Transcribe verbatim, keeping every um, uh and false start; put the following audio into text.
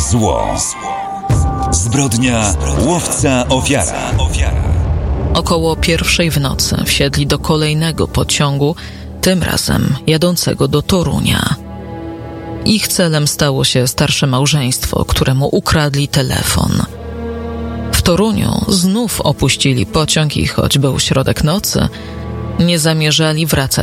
Zło. Zbrodnia łowca ofiara. Około pierwszej w nocy wsiedli do kolejnego pociągu, tym razem jadącego do Torunia. Ich celem stało się starsze małżeństwo, któremu ukradli telefon. W Toruniu znów opuścili pociąg i choć był środek nocy, nie zamierzali wracać